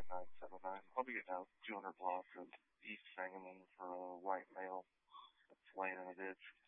979. I'll be getting out 200 block of East Sangamon for a white male that's laying in a ditch.